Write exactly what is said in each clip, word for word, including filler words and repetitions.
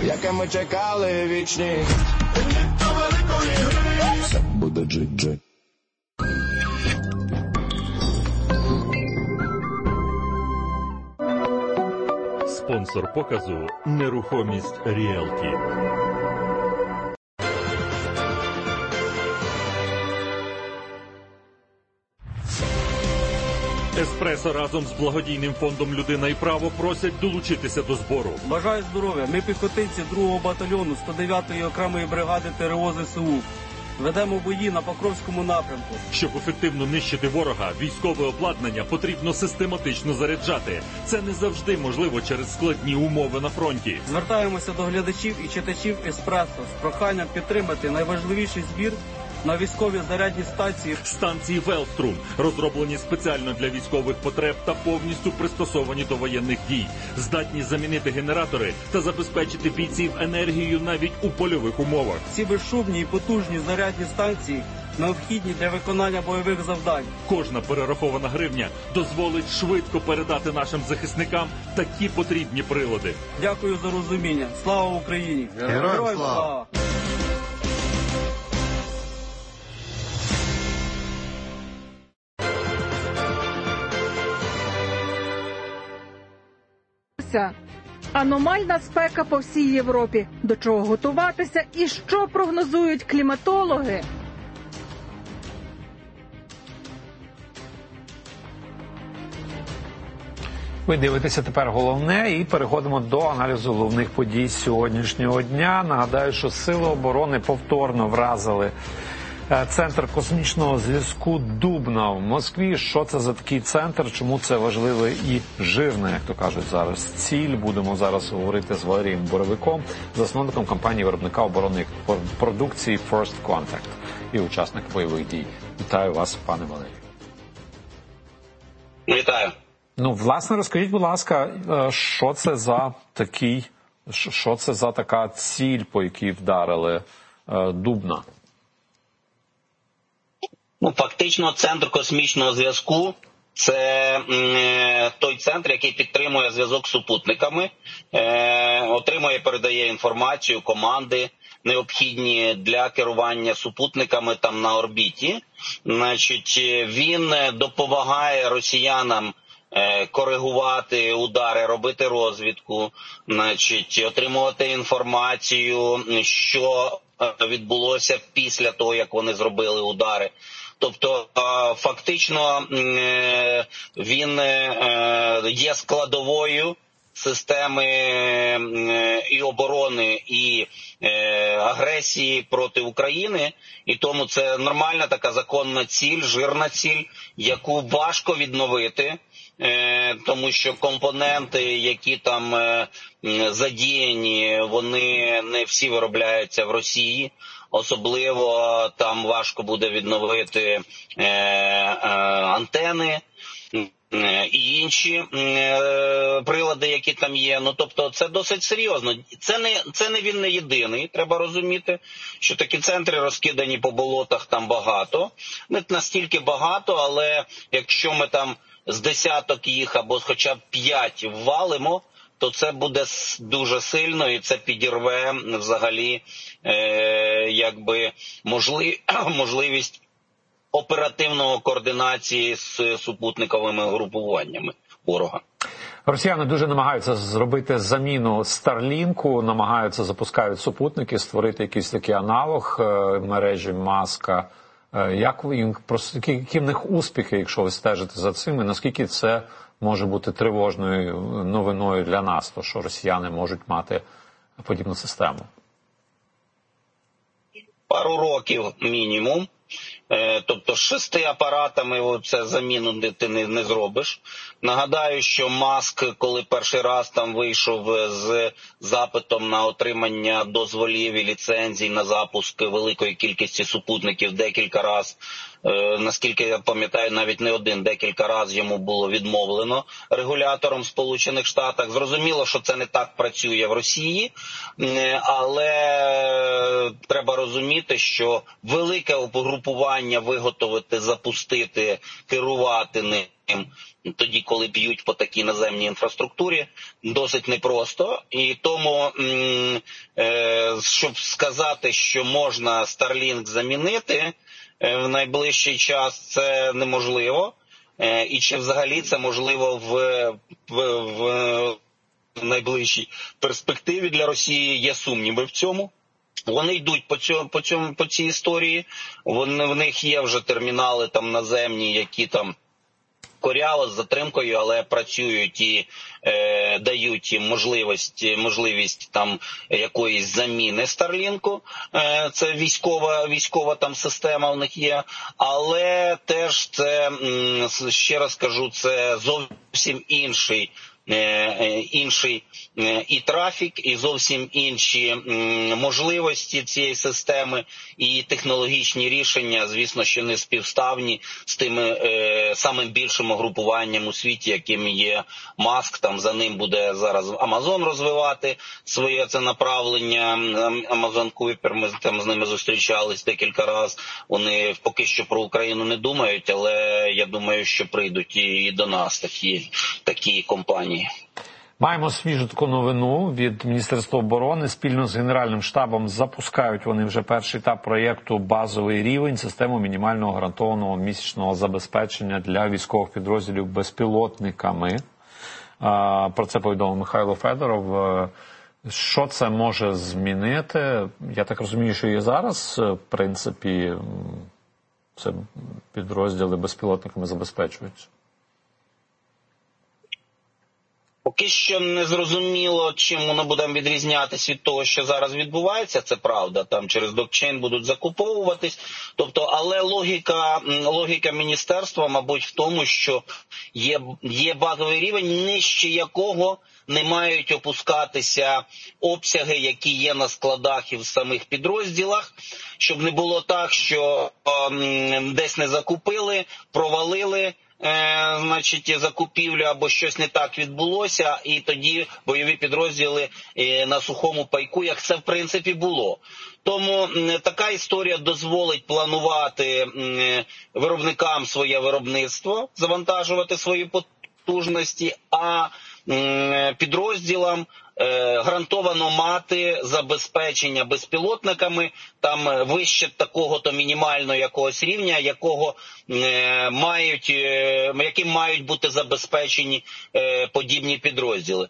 яке ми чекали вічність. Все буде джи-джи. Спонсор показу «Нерухомість Ріелті». Еспресо разом з благодійним фондом «Людина і право» просять долучитися до збору. Бажаю здоров'я. Ми піхотинці другого батальйону сто дев'ятої окремої бригади ТРО ЗСУ. Ведемо бої на Покровському напрямку. Щоб ефективно нищити ворога, військове обладнання потрібно систематично заряджати. Це не завжди можливо через складні умови на фронті. Звертаємося до глядачів і читачів Еспресо з проханням підтримати найважливіший збір на військові зарядні станції. Станції Велструм розроблені спеціально для військових потреб та повністю пристосовані до воєнних дій. Здатні замінити генератори та забезпечити бійців енергією навіть у польових умовах. Ці безшумні і потужні зарядні станції необхідні для виконання бойових завдань. Кожна перерахована гривня дозволить швидко передати нашим захисникам такі потрібні прилади. Дякую за розуміння. Слава Україні! Героям слава! Аномальна спека по всій Європі. До чого готуватися і що прогнозують кліматологи? Ви дивитеся тепер головне і переходимо до аналізу головних подій сьогоднішнього дня. Нагадаю, що Сили оборони повторно вразили Центр космічного зв'язку Дубна в Москві. Що це за такий центр, чому це важливе і жирне, як то кажуть зараз, ціль. Будемо зараз говорити з Валерієм Боровиком, засновником компанії-виробника оборонної продукції First Contact і учасник бойових дій. Вітаю вас, пане Валерію. Вітаю. Ну, власне, розкажіть, будь ласка, що це за такий, що це за така ціль, по якій вдарили Дубна? Ну, фактично, Центр космічного зв'язку – це е, той центр, який підтримує зв'язок з супутниками, е, отримує і передає інформацію, команди, необхідні для керування супутниками там на орбіті. Значить, він допомагає росіянам е, коригувати удари, робити розвідку, значить, отримувати інформацію, що відбулося після того, як вони зробили удари. Тобто, фактично, він є складовою системи і оборони, і агресії проти України, і тому це нормальна така законна ціль, жирна ціль, яку важко відновити, тому що компоненти, які там задіяні, вони не всі виробляються в Росії. Особливо там важко буде відновити е, е, антени е, і інші е, прилади, які там є. Ну, тобто це досить серйозно. Це не, це не він не єдиний, треба розуміти, що такі центри розкидані по болотах там багато. Не настільки багато, але якщо ми там з десяток їх або хоча б п'ять ввалимо, то це буде дуже сильно і це підірве взагалі е, якби можлив, можливість оперативної координації з супутниковими групуваннями ворога. Росіяни дуже намагаються зробити заміну Старлінку, намагаються, запускають супутники, створити якийсь такий аналог мережі Маска. Як ви, просто, які в них успіхи, якщо ви стежите за цим, і наскільки це може бути тривожною новиною для нас, то що росіяни можуть мати подібну систему? Пару років мінімум. Тобто з шести апаратами це заміну ти не, не зробиш. Нагадаю, що Маск, коли перший раз там вийшов з запитом на отримання дозволів і ліцензій на запуск великої кількості супутників декілька разів, наскільки я пам'ятаю, навіть не один, декілька разів йому було відмовлено регулятором Сполучених Штатів. Зрозуміло, що це не так працює в Росії, але треба розуміти, що велике угрупування базування виготовити, запустити, керувати ним, тоді, коли б'ють по такій наземній інфраструктурі, досить непросто. І тому, щоб сказати, що можна Starlink замінити в найближчий час, це неможливо. І чи взагалі це можливо в, в, в найближчій перспективі для Росії, є сумніви в цьому. Вони йдуть по цьому, по цьому, по цій історії. Вони, в них є вже термінали там наземні, які там коряво з затримкою, але працюють і е, дають їм можливість, можливість там якоїсь заміни Старлінку. Е, це військова, військова там система в них є. Але теж це, ще раз кажу, це зовсім інший інший і трафік, і зовсім інші можливості цієї системи, і технологічні рішення, звісно, що не співставні з тими самим більшим угрупуванням у світі, яким є Маск. Там за ним буде зараз Amazon розвивати своє це направлення. Amazon Kuiper, ми там з ними зустрічались декілька разів. Вони поки що про Україну не думають, але я думаю, що прийдуть і до нас такі, такі компанії. Маємо свіжу таку новину від Міністерства оборони. Спільно з Генеральним штабом запускають вони вже перший етап проєкту «Базовий рівень» – систему мінімального гарантованого місячного забезпечення для військових підрозділів безпілотниками. Про це повідомив Михайло Федоров. Що це може змінити? Я так розумію, що і зараз, в принципі, це підрозділи безпілотниками забезпечуються. Поки що не зрозуміло, чим воно буде відрізнятися від того, що зараз відбувається, це правда, там через блокчейн будуть закуповуватись. Тобто, але логіка, логіка міністерства, мабуть, в тому, що є, є базовий рівень, нижче якого не мають опускатися обсяги, які є на складах і в самих підрозділах, щоб не було так, що е, десь не закупили, провалили, Е, значить, закупівлю або щось не так відбулося, і тоді бойові підрозділи е, на сухому пайку, як це в принципі було. Тому е, така історія дозволить планувати е, виробникам своє виробництво, завантажувати свої потужності, а е, підрозділам е, гарантовано мати забезпечення безпілотниками там вище такого-то мінімального якогось рівня, якого е, мають, е, яким мають бути забезпечені е, подібні підрозділи.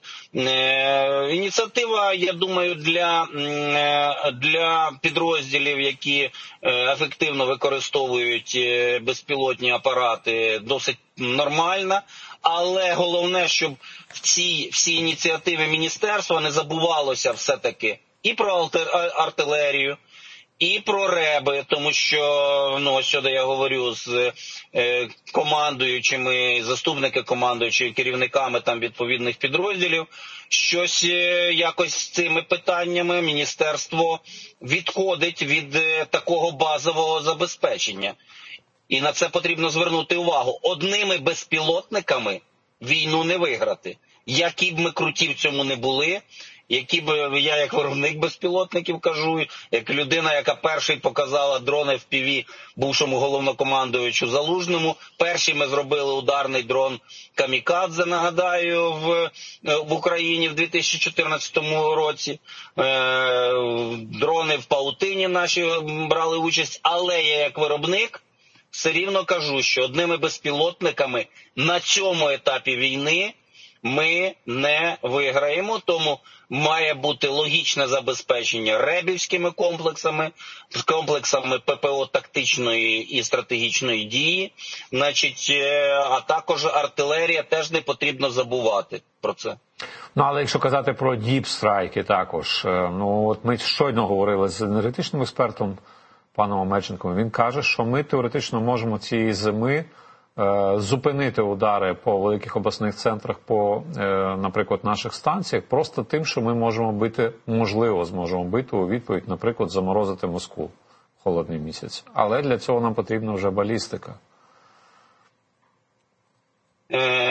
Е, ініціатива, я думаю, для, е, для підрозділів, які е, ефективно використовують е, безпілотні апарати, досить нормальна. Але головне, щоб в цій всі ініціативи міністерства не забувалося все-таки і про артилерію, і про реби, тому що, ну, ось сюди я говорю з е, командуючими, заступники командуючими, керівниками там відповідних підрозділів, щось е, якось з цими питаннями міністерство відходить від е, такого базового забезпечення. І на це потрібно звернути увагу. Одними безпілотниками війну не виграти. Які б ми круті в цьому не були, які б я як виробник безпілотників кажу, як людина, яка перший показала дрони еф пі ві бувшому головнокомандуючу Залужному. Перший ми зробили ударний дрон «Камікадзе», нагадаю, в, в Україні в дві тисячі чотирнадцятому році. Е, дрони в паутині наші брали участь, але я як виробник все рівно кажу, що одними безпілотниками на цьому етапі війни ми не виграємо, тому має бути логічне забезпечення ребівськими комплексами, з комплексами пе пе о тактичної і стратегічної дії, значить, а також артилерія, теж не потрібно забувати про це. Ну, але якщо казати про діпстрайки також, ну от ми щойно говорили з енергетичним експертом, паном Омельченком, він каже, що ми теоретично можемо цієї зими е, зупинити удари по великих обласних центрах, по, е, наприклад, наших станціях, просто тим, що ми можемо бити, можливо, зможемо бити у відповідь, наприклад, заморозити Москву в холодний місяць. Але для цього нам потрібна вже балістика. Е, да,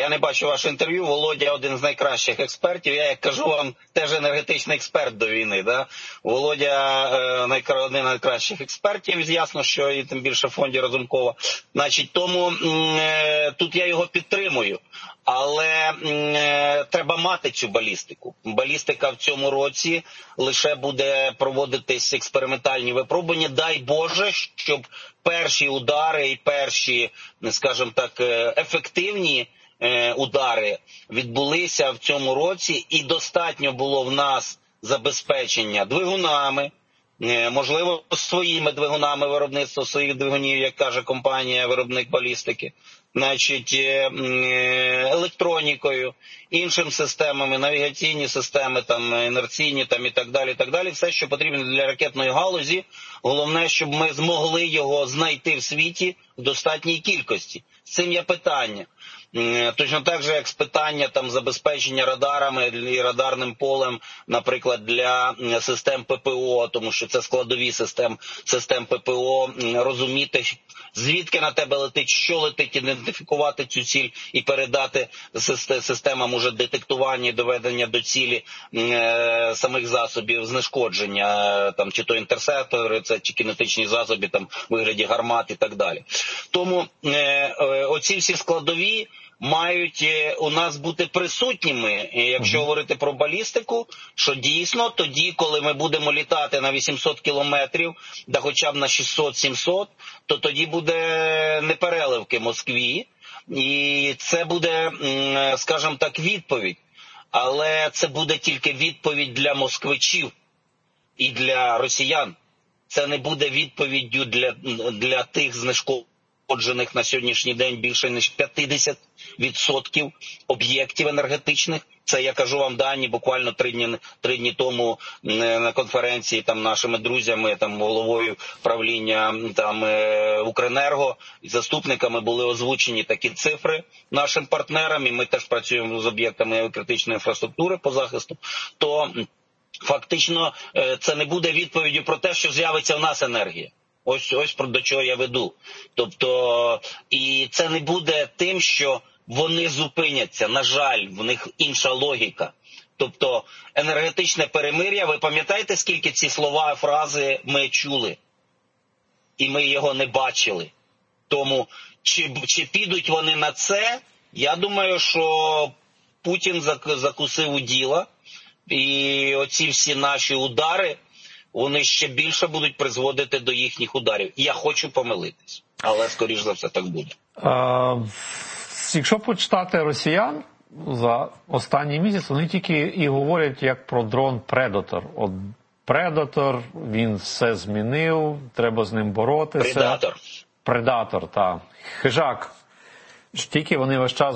я не бачу ваше інтерв'ю. Володя один з найкращих експертів. Я, як кажу вам, теж енергетичний експерт до війни. Да? Володя е, один з найкращих експертів. Ясно, що і тим більше в фонді Разумкова. Значить, тому е, тут я його підтримую. Але е, треба мати цю балістику. Балістика в цьому році лише буде проводитись експериментальні випробування. Дай Боже, щоб перші удари і перші, скажімо так, ефективні е, удари відбулися в цьому році. І достатньо було в нас забезпечення двигунами, е, можливо, своїми двигунами, виробництво своїх двигунів, як каже компанія, виробник балістики. Значить, електронікою, іншими системами, навігаційні системи, там, інерційні там, і так далі, і так далі. Все, що потрібно для ракетної галузі. Головне, щоб ми змогли його знайти в світі в достатній кількості. З цим є питання. Точно так же, як з питання там, забезпечення радарами і радарним полем, наприклад, для систем ППО, тому що це складові систем, систем ППО, розуміти, звідки на тебе летить, що летить, ідентифікувати цю ціль і передати системам уже детектування і доведення до цілі е, самих засобів знешкодження, там, чи то інтерсептори, це, чи кінетичні засоби, там, в вигляді гармат і так далі. Тому е, е, оці всі складові мають у нас бути присутніми, якщо говорити про балістику, що дійсно тоді, коли ми будемо літати на вісімсот кілометрів, да хоча б на шістсот-сімсот, то тоді буде непереливки Москві, і це буде, скажімо так, відповідь. Але це буде тільки відповідь для москвичів і для росіян. Це не буде відповіддю для, для тих знешкоджених Отжених на сьогоднішній день більше ніж п'ятдесят відсотків об'єктів енергетичних. Це, я кажу вам дані, буквально три дні, три дні тому на конференції там нашими друзями, там головою правління там Укренерго і заступниками були озвучені такі цифри нашим партнерам, і ми теж працюємо з об'єктами критичної інфраструктури по захисту, то фактично це не буде відповіддю про те, що з'явиться в нас енергія. Ось, ось про до чого я веду. Тобто, і це не буде тим, що вони зупиняться. На жаль, в них інша логіка. Тобто, енергетичне перемир'я, ви пам'ятаєте, скільки ці слова, фрази ми чули? І ми його не бачили. Тому, чи, чи підуть вони на це, я думаю, що Путін закусив у діла. І оці всі наші удари, вони ще більше будуть призводити до їхніх ударів. Я хочу помилитись, але, скоріш за все, так буде. А, якщо почитати росіян за останній місяць, вони тільки і говорять як про дрон Predator. От Predator, він все змінив, треба з ним боротися. Предатор. Предатор, так. Хижак. Тільки вони весь час